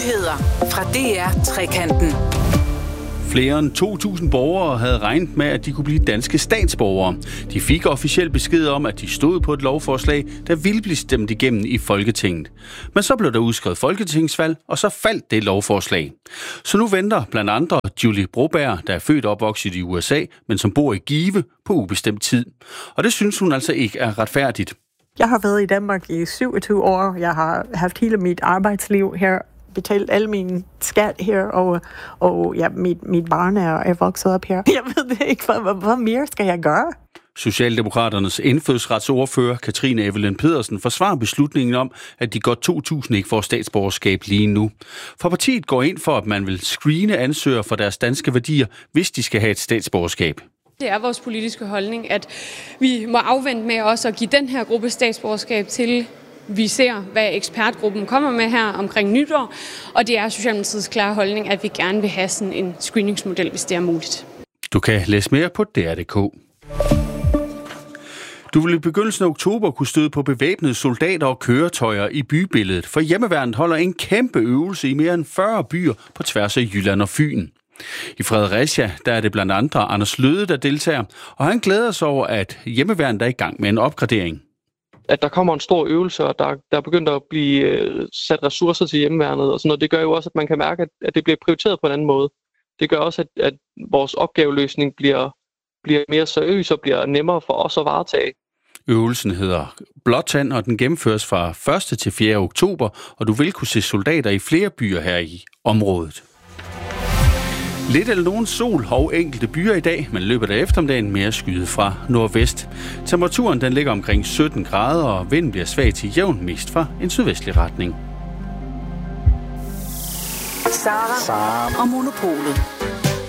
Nyheder fra DR Trekanten. Flere end 2.000 borgere havde regnet med, at de kunne blive danske statsborgere. De fik officiel besked om, at de stod på et lovforslag, der ville blive stemt igennem i Folketinget. Men så blev der udskrevet folketingsvalg, og så faldt det lovforslag. Så nu venter blandt andre Julie Broberg, der er født og opvokset i USA, men som bor i Give på ubestemt tid. Og det synes hun altså ikke er retfærdigt. Jeg har været i Danmark i 27 år. Jeg har haft hele mit arbejdsliv her, betalt alle mine skat her, og ja, mit barn er vokset op her. Jeg ved det ikke, hvad mere skal jeg gøre? Socialdemokraternes indfødsretsordfører Katrine Evelyn Pedersen forsvarer beslutningen om, at de godt 2.000 ikke får statsborgerskab lige nu. For partiet går ind for, at man vil screene ansøgere for deres danske værdier, hvis de skal have et statsborgerskab. Det er vores politiske holdning, at vi må afvente med også at give den her gruppe statsborgerskab til vi ser, hvad ekspertgruppen kommer med her omkring nytår, og det er Socialdemokratiets klare holdning, at vi gerne vil have sådan en screeningsmodel, hvis det er muligt. Du kan læse mere på DR.dk. Du vil i begyndelsen af oktober kunne støde på bevæbnede soldater og køretøjer i bybilledet, for Hjemmeværnet holder en kæmpe øvelse i mere end 40 byer på tværs af Jylland og Fyn. I Fredericia, der er det blandt andre Anders Løde, der deltager, og han glæder sig over, at Hjemmeværnet er i gang med en opgradering. At der kommer en stor øvelse, og der er begyndt at blive sat ressourcer til Hjemmeværnet og sådan noget, det gør jo også, at man kan mærke, at det bliver prioriteret på en anden måde. Det gør også, at vores opgaveløsning bliver mere seriøs og bliver nemmere for os at varetage. Øvelsen hedder Blåtand, og den gennemføres fra 1. til 4. oktober, og du vil kunne se soldater i flere byer her i området. Lidt eller nogen sol og enkelte byer i dag, men løbet af eftermiddagen mere skyet fra nordvest. Temperaturen den ligger omkring 17 grader, og vinden bliver svag til jævn mest fra en sydvestlig retning. Sara og Monopolet.